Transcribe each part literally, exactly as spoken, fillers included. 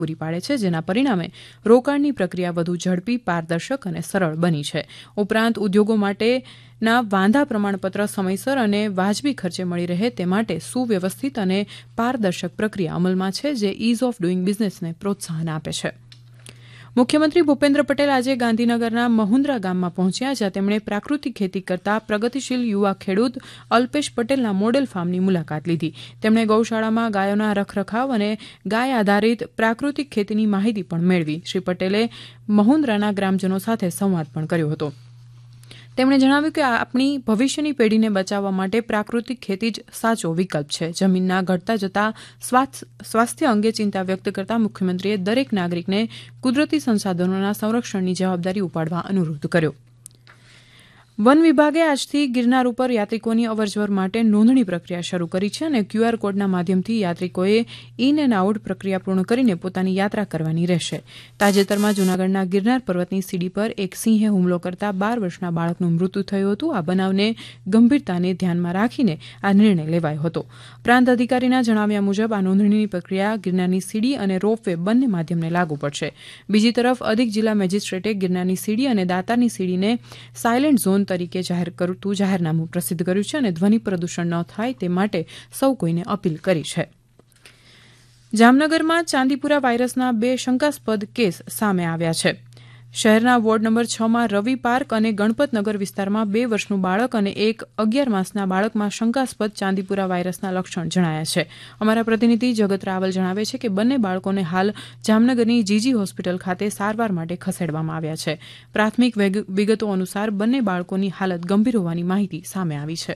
પૂરી પાડે છે, જેના પરિણામે રોકાણની પ્રક્રિયા વધુ ઝડપી, પારદર્શક અને સરળ બની છે. ઉપરાંત ઉદ્યોગો માટેના વાંધા પ્રમાણપત્ર સમયસર અને વાજબી ખર્ચે મળી રહે તે માટે સુવ્યવસ્થિત અને પારદર્શક પ્રક્રિયા અમલમાં છે, જે ઇઝ ઓફ ડુઇંગ બિઝનેસને પ્રોત્સાહન આપે છે. મુખ્યમંત્રી ભૂપેન્દ્ર પટેલ આજે ગાંધીનગરના મહુન્દ્રા ગામમાં પહોંચ્યા, જ્યાં તેમણે પ્રાકૃતિક ખેતી કરતા પ્રગતિશીલ યુવા ખેડૂત અલ્પેશ પટેલના મોડેલ ફાર્મની મુલાકાત લીધી. તેમણે ગૌશાળામાં ગાયોના રખરખાવ અને ગાય આધારિત પ્રાકૃતિક ખેતીની માહિતી પણ મેળવી. શ્રી પટેલે મહુન્દ્રાના ગ્રામજનો સાથે સંવાદ પણ કર્યો હતો. તેમણે જણાવ્યું કે આપણી ભવિષ્યની પેઢીને બચાવવા માટે પ્રાકૃતિક ખેતી જ સાચો વિકલ્પ છે. જમીનના ઘટતા જતા સ્વાસ્થ્ય અંગે ચિંતા વ્યક્ત કરતા મુખ્યમંત્રીએ દરેક નાગરિકને કુદરતી સંસાધનોના સંરક્ષણની જવાબદારી ઉપાડવા અનુરોધ કર્યો. વન વિભાગે આજથી ગિરનાર ઉપર યાત્રિકોની અવરજવર માટે નોંધણી પ્રક્રિયા શરૂ કરી છે અને ક્યુઆર કોડના માધ્યમથી યાત્રિકોએ ઇન એન્ડ આઉટ પ્રક્રિયા પૂર્ણ કરીને પોતાની યાત્રા કરવાની રહેશે. તાજેતરમાં જૂનાગઢના ગિરનાર પર્વતની સીડી પર એક સિંહે હુમલો કરતા બાર વર્ષના બાળકનું મૃત્યુ થયું હતું. આ બનાવને ગંભીરતાને ધ્યાનમાં રાખીને આ નિર્ણય લેવાયો હતો. પ્રાંત અધિકારીના જણાવ્યા મુજબ આ નોંધણીની પ્રક્રિયા ગિરનારની સીડી અને રોપવે બંને માધ્યમને લાગુ પડશે. બીજી તરફ અધિક જિલ્લા મેજિસ્ટ્રેટે ગિરનારની સીડી અને દાતારની સીડીને સાયલેન્ટ ઝોન તરીકે જાહેર કરતું જાહેરનામું પ્રસિદ્ધ કર્યું છે અને ધ્વનિ પ્રદૂષણ ન થાય તે માટે સૌ કોઈને અપીલ કરી છે. જામનગરમાં ચાંદીપુરા વાયરસના બે શંકાસ્પદ કેસ સામે આવ્યા છે. શહેરના વોર્ડ નંબર છ માં રવિ પાર્ક અને ગણપતનગર વિસ્તારમાં બે વર્ષનું બાળક અને એક અગિયાર માસના બાળકમાં શંકાસ્પદ ચાંદીપુરા વાયરસના લક્ષણ જણાયા છે. અમારા પ્રતિનિધિ જગત રાવલ જણાવે છે કે બંને બાળકોને હાલ જામનગરની જીજી હોસ્પિટલ ખાતે સારવાર માટે ખસેડવામાં આવ્યા છે. પ્રાથમિક વિગતો અનુસાર બંને બાળકોની હાલત ગંભીર હોવાની માહિતી સામે આવી છે.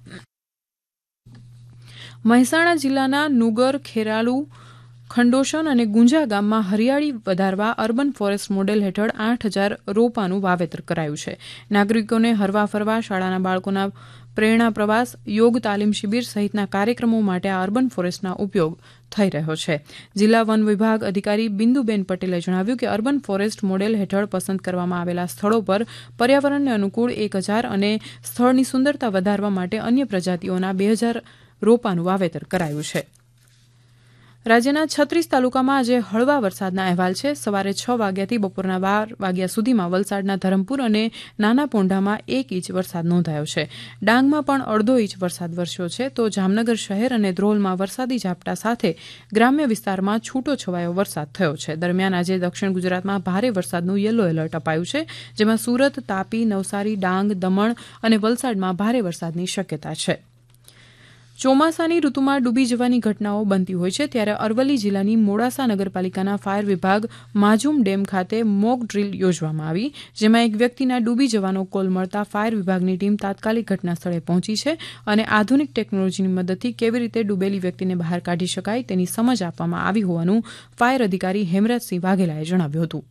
મહેસાણા જિલ્લાના નુગર, ખેરાલુ, ખંડોશન અને ગુંજા ગામમાં હરિયાળી વધારવા અર્બન ફોરેસ્ટ મોડેલ હેઠળ આઠ હજાર રોપાનું વાવેતર કરાયું છે. નાગરિકોને હરવા ફરવા, શાળાના બાળકોના પ્રેરણા પ્રવાસ, યોગ તાલીમ શિબિર સહિતના કાર્યક્રમો માટે આ અર્બન ફોરેસ્ટના ઉપયોગ થઈ રહ્યો છે. જિલ્લા વન વિભાગ અધિકારી બિંદુબેન પટેલે જણાવ્યું કે અર્બન ફોરેસ્ટ મોડેલ હેઠળ પસંદ કરવામાં આવેલા સ્થળો પર પર્યાવરણને અનુકૂળ એક હજાર અને સ્થળની સુંદરતા વધારવા માટે અન્ય પ્રજાતિઓના બે હજાર રોપાનું વાવેતર કરાયું છે. રાજ્યના છત્રીસ તાલુકામાં આજે હળવા વરસાદના અહેવાલ છે. સવારે છ વાગ્યાથી બપોરના બાર વાગ્યા સુધીમાં વલસાડના ધરમપુર અને નાના પોંઢામાં એક ઇંચ વરસાદ નોંધાયો છે. ડાંગમાં પણ અડધો ઇંચ વરસાદ વરસ્યો છે. તો જામનગર શહેર અને ધ્રોલમાં વરસાદી ઝાપટા સાથે ગ્રામ્ય વિસ્તારમાં છૂટો છવાયો વરસાદ થયો છે. દરમિયાન આજે દક્ષિણ ગુજરાતમાં ભારે વરસાદનું યલો એલર્ટ અપાયું છે, જેમાં સુરત, તાપી, નવસારી, ડાંગ, દમણ અને વલસાડમાં ભારે વરસાદની શક્યતા છે. ચોમાસાની ઋતુમાં ડૂબી જવાની ઘટનાઓ બનતી હોય છે, ત્યારે અરવલ્લી જિલ્લાની મોડાસા નગરપાલિકાના ફાયર વિભાગ માજુમ ડેમ ખાતે મોક ડ્રીલ યોજવામાં આવી, જેમાં એક વ્યક્તિના ડૂબી જવાનો કોલ મળતા ફાયર વિભાગની ટીમ તાત્કાલિક ઘટના સ્થળે પહોંચી છે અને આધુનિક ટેકનોલોજીની મદદથી કેવી રીતે ડૂબેલી વ્યક્તિને બહાર કાઢી શકાય તેની સમજ આપવામાં આવી હોવાનું ફાયર અધિકારી હેમરાજસિંહ વાઘેલાએ જણાવ્યું હતું.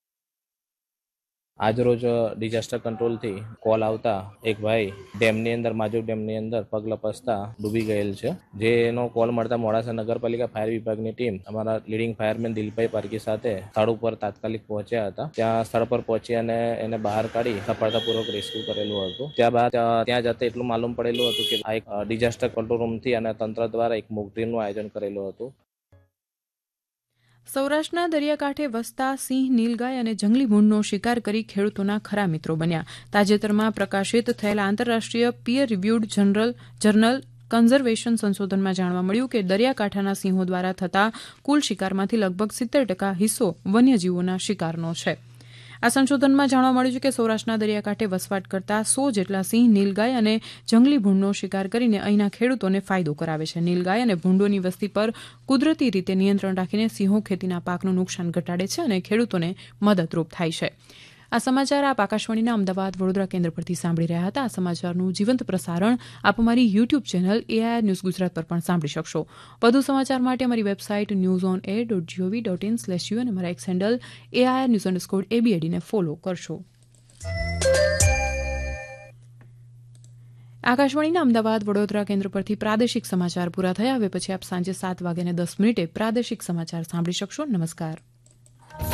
આજરોજ ડિઝાસ્ટર કંટ્રોલથી કોલ આવતા એક ભાઈ ડેમની અંદર માજુક ડેમની અંદર પગ લપસતા ડૂબી ગયેલ છે. જેનો કોલ મળતા મોડાસા નગરપાલિકા ફાયર વિભાગની ટીમ અમારા લીડિંગ ફાયરમેન દિલભાઈ પારકી સાથે સ્થળ ઉપર તાત્કાલિક પહોંચ્યા હતા. ત્યાં સ્થળ પર પહોંચી અને એને બહાર કાઢી સફળતાપૂર્વક રેસ્ક્યુ કરેલું હતું. ત્યારબાદ ત્યાં જતા એટલું માલુમ પડેલું હતું કે આ એક ડિઝાસ્ટર કંટ્રોલ રૂમથી અને તંત્ર દ્વારા એક મોક ડ્રીલનું આયોજન કરેલું હતું. સૌરાષ્ટ્રના દરિયાકાંઠે વસતા સિંહ, નીલગાય અને જંગલી ભૂંડનો શિકાર કરી ખેડૂતોના ખરા મિત્રો બન્યા. તાજેતરમાં પ્રકાશિત થયેલા આંતરરાષ્ટ્રીય પીયર રિવ્યુડ જનરલ જર્નલ કન્ઝર્વેશન સંશોધનમાં જાણવા મળ્યું કે દરિયાકાંઠાના સિંહો દ્વારા થતા કુલ શિકારમાંથી લગભગ સિત્તેર ટકા હિસ્સો વન્યજીવોના શિકારનો છે. આ સંશોધનમાં જાણવા મળ્યું છે કે સૌરાષ્ટ્રના દરિયાકાંઠે વસવાટ કરતા સો જેટલા સિંહ, નીલગાય અને જંગલી ભૂંડનો શિકાર કરીને અહીંના ખેડૂતોને ફાયદો કરાવે છે. નીલગાય અને ભૂંડોની વસ્તી પર કુદરતી રીતે નિયંત્રણ રાખીને સિંહો ખેતીના પાકનું નુકસાન ઘટાડે છે અને ખેડૂતોને મદદરૂપ થાય છે. આ સમાચાર આપ આકાશવાણીના અમદાવાદ વડોદરા કેન્દ્ર પરથી સાંભળી રહ્યા હતા. આ સમાચારનું જીવંત પ્રસારણ આપ અમારી YouTube channel AIR news Gujarat પર પણ સાંભળી શકશો. વધુ સમાચાર માટે અમારી website news on air dot GOV dot in slash you અને અમારા x handle AIR news underscore એબીએડીને follow કરશો. આકાશવાણીના અમદાવાદ વડોદરા કેન્દ્ર પરથી પ્રાદેશિક સમાચાર પૂરા થયા. હવે પછી આપ સાંજે સાત વાગ્યાને દસ મિનિટે પ્રાદેશિક સમાચાર સાંભળી શકશો. નમસ્કાર.